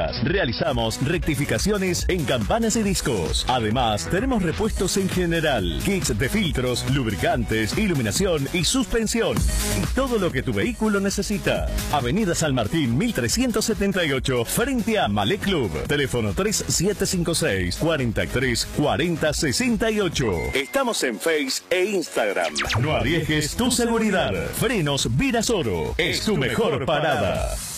piezas. Realizamos rectificaciones en campanas y discos. Además, tenemos repuestos en general, kits de filtros, lubricantes, iluminación y suspensión. Y todo lo que tu vehículo necesita. Avenida San Martín 1378, frente a Malé Club. Teléfono 3756 43 40 68. Estamos en Face e Instagram. No arriesgues tu seguridad. Frenos Virasoro es tu mejor parada.